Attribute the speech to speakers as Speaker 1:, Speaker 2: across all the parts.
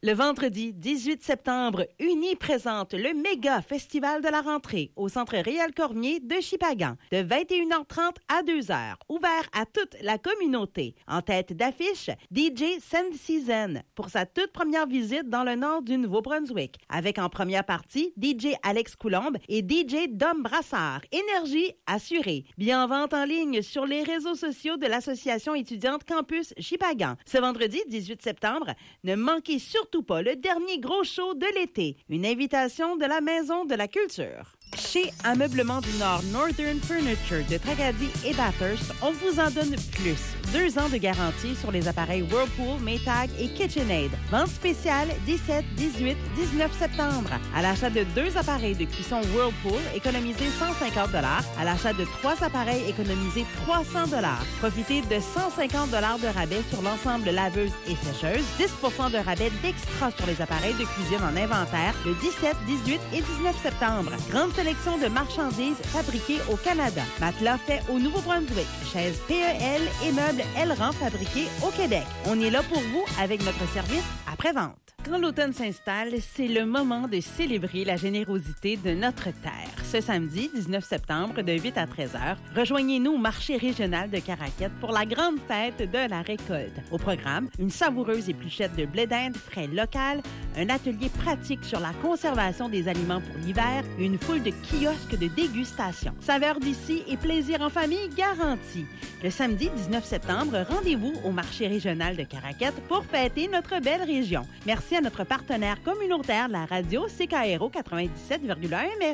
Speaker 1: Le vendredi 18 septembre, Uni présente le méga festival de la rentrée au Centre Réal Cormier de Shippagan de 21h30 à 2h, ouvert à toute la communauté. En tête d'affiche, DJ Sand Season pour sa toute première visite dans le nord du Nouveau-Brunswick, avec en première partie DJ Alex Coulombe et DJ Dom Brassard. Énergie assurée. Bien en vente en ligne sur les réseaux sociaux de l'Association étudiante Campus Shippagan. Ce vendredi 18 septembre, ne manquez surtout pas le dernier gros show de l'été. Une invitation de la Maison de la Culture. Chez Ameublement du Nord Northern Furniture de Tracadie et Bathurst, on vous en donne plus. 2 ans de garantie sur les appareils Whirlpool, Maytag et KitchenAid. Vente spéciale 17, 18, 19 septembre. À l'achat de 2 appareils de cuisson Whirlpool, économisez 150 $. À l'achat de 3 appareils, économisez 300 $. Profitez de 150 $ de rabais sur l'ensemble laveuse et sécheuse. 10 % de rabais d'extra sur les appareils de cuisine en inventaire le 17, 18 et 19 septembre. Grande sélection de marchandises fabriquées au Canada. Matelas fait au Nouveau-Brunswick. Chaises PEL et meubles Elran fabriqués au Québec. On est là pour vous avec notre service après-vente. Quand l'automne s'installe, c'est le moment de célébrer la générosité de notre terre. Ce samedi, 19 septembre, de 8 à 13 heures, rejoignez-nous au marché régional de Caraquette pour la grande fête de la récolte. Au programme, une savoureuse épluchette de blé d'Inde frais local, un atelier pratique sur la conservation des aliments pour l'hiver et une foule de kiosques de dégustation. Saveur d'ici et plaisir en famille garanti. Le samedi 19 septembre, rendez-vous au marché régional de Caraquette pour fêter notre belle région. Merci à notre partenaire communautaire, la radio CKRO 97,1 MF.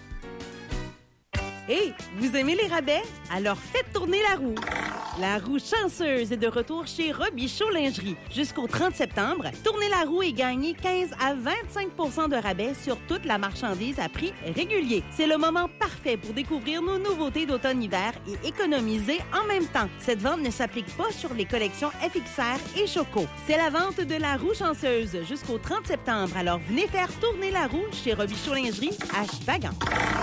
Speaker 1: Hey, vous aimez les rabais? Alors faites tourner la roue. La roue chanceuse est de retour chez Robichaud Lingerie. Jusqu'au 30 septembre, tournez la roue et gagnez 15 à 25 % de rabais sur toute la marchandise à prix régulier. C'est le moment parfait pour découvrir nos nouveautés d'automne-hiver et économiser en même temps. Cette vente ne s'applique pas sur les collections FXR et Choco. C'est la vente de la roue chanceuse jusqu'au 30 septembre. Alors venez faire tourner la roue chez Robichaud Lingerie à Shippagan.